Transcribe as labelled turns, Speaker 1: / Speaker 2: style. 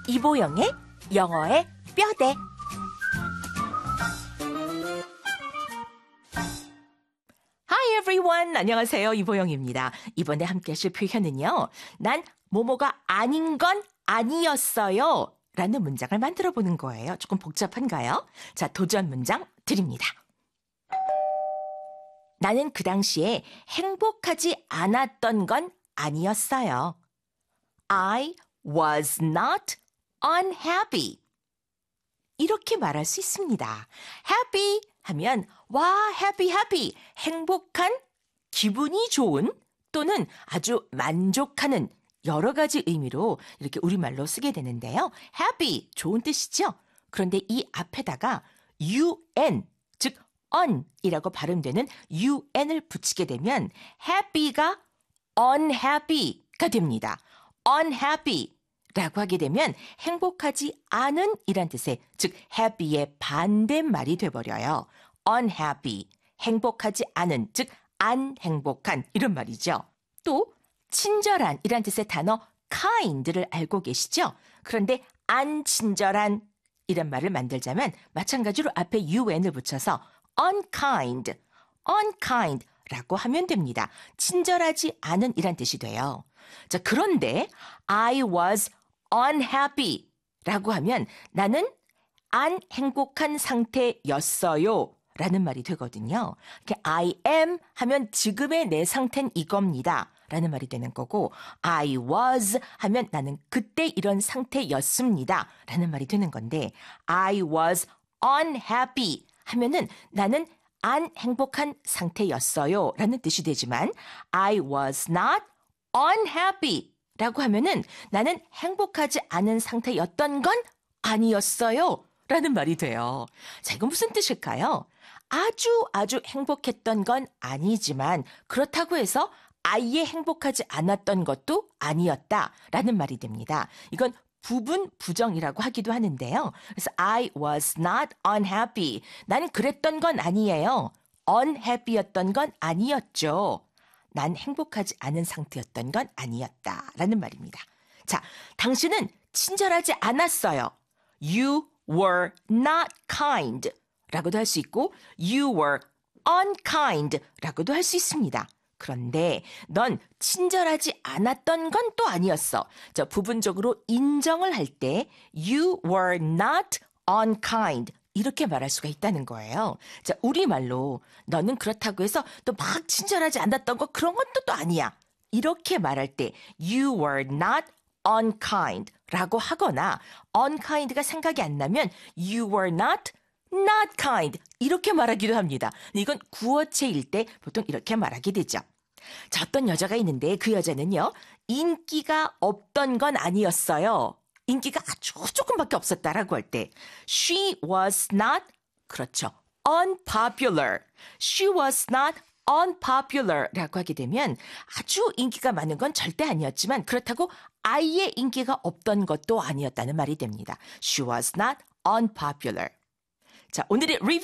Speaker 1: 이보영의 영어의 뼈대. Hi everyone. 안녕하세요. 이보영입니다. 이번에 함께 하실 표현은요. 난 뭐뭐가 아닌 건 아니었어요. 라는 문장을 만들어 보는 거예요. 조금 복잡한가요? 자, 도전 문장 드립니다. 나는 그 당시에 행복하지 않았던 건 아니었어요. I was not unhappy. 이렇게 말할 수 있습니다. happy 하면 와, happy, 행복한, 기분이 좋은 또는 아주 만족하는 여러 가지 의미로 이렇게 우리말로 쓰게 되는데요. happy, 좋은 뜻이죠? 그런데 이 앞에다가 un, 즉 on이라고 발음되는 un을 붙이게 되면 happy가 unhappy가 됩니다. unhappy라고 하게 되면 행복하지 않은 이란 뜻의 즉 happy의 반대말이 돼버려요. unhappy, 행복하지 않은 즉 안 행복한 이런 말이죠. 또 친절한 이란 뜻의 단어 kind를 알고 계시죠? 그런데 안 친절한 이란 말을 만들자면 마찬가지로 앞에 un을 붙여서 unkind라고 하면 됩니다. 친절하지 않은 이란 뜻이 돼요. 자, 그런데 I was unhappy 라고 하면 나는 안 행복한 상태였어요 라는 말이 되거든요. I am 하면 지금의 내 상태는 이겁니다 라는 말이 되는 거고 I was 하면 나는 그때 이런 상태였습니다 라는 말이 되는 건데 I was unhappy 하면은 나는 안 행복한 상태였어요 라는 뜻이 되지만 I was not unhappy 라고 하면은 나는 행복하지 않은 상태였던 건 아니었어요 라는 말이 돼요. 자, 이건 무슨 뜻일까요? 아주 행복했던 건 아니지만 그렇다고 해서 아예 행복하지 않았던 것도 아니었다라는 말이 됩니다. 이건 부분 부정이라고 하기도 하는데요. 그래서 I was not unhappy. 나는 그랬던 건 아니에요. unhappy였던 건 아니었죠. 난 행복하지 않은 상태였던 건 아니었다라는 말입니다. 자, 당신은 친절하지 않았어요. You were not kind 라고도 할 수 있고 You were unkind 라고도 할 수 있습니다. 그런데 넌 친절하지 않았던 건 또 아니었어. 자, 부분적으로 인정을 할 때 You were not unkind 이렇게 말할 수가 있다는 거예요. 자, 우리말로 너는 그렇다고 해서 또 막 친절하지 않았던 거 그런 것도 또 아니야. 이렇게 말할 때 You were not unkind 라고 하거나 unkind가 생각이 안 나면 You were not kind 이렇게 말하기도 합니다. 이건 구어체일 때 보통 이렇게 말하게 되죠. 자, 어떤 여자가 있는데 그 여자는요. 인기가 없던 건 아니었어요. 인기가 아주 조금밖에 없었다라고 할 때 She was not, 그렇죠. unpopular. She was not unpopular 라고 하게 되면 아주 인기가 많은 건 절대 아니었지만 그렇다고 아예 인기가 없던 것도 아니었다는 말이 됩니다. She was not unpopular. 자, 오늘의 리뷰